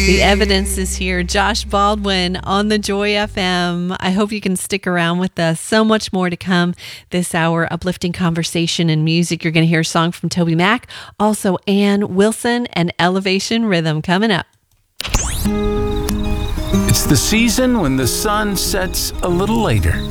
The evidence is here. Josh Baldwin on the Joy FM. I hope you can stick around with us. So much more to come this hour. Uplifting conversation and music. You're going to hear a song from Toby Mac. Also, Ann Wilson and Elevation Rhythm coming up. It's the season when the sun sets a little later.